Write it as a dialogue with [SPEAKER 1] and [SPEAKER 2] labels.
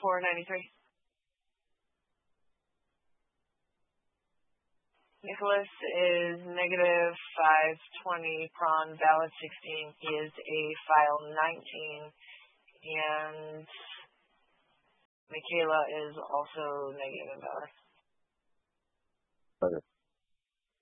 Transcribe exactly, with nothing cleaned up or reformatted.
[SPEAKER 1] four ninety-three. Nicholas is negative five twenty, prawn valid sixteen. He is a file nineteen. And Michaela is also negative and valid.
[SPEAKER 2] Okay.